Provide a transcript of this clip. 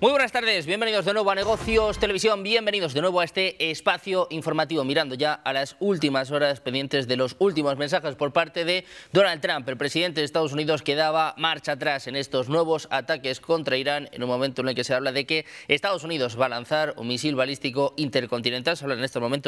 Muy buenas tardes, bienvenidos de nuevo a Negocios Televisión, bienvenidos de nuevo a este espacio informativo, mirando ya a las últimas horas, pendientes de los últimos mensajes por parte de Donald Trump, el presidente de Estados Unidos, que daba marcha atrás en estos nuevos ataques contra Irán, en un momento en el que se habla de que Estados Unidos va a lanzar un misil balístico intercontinental. Se habla en estos momentos